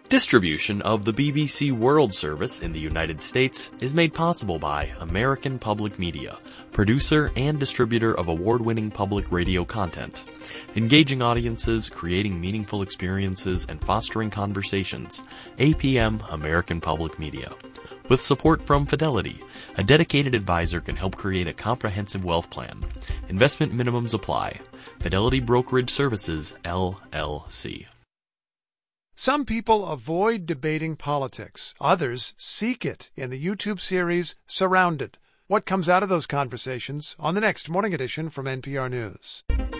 Distribution of the BBC World Service in the United States is made possible by American Public Media, producer and distributor of award-winning public radio content. Engaging audiences, creating meaningful experiences, and fostering conversations. APM American Public Media. With support from Fidelity, a dedicated advisor can help create a comprehensive wealth plan. Investment minimums apply. Fidelity Brokerage Services, LLC. Some people avoid debating politics. Others seek it in the YouTube series Surrounded. What comes out of those conversations on the next Morning Edition from NPR News.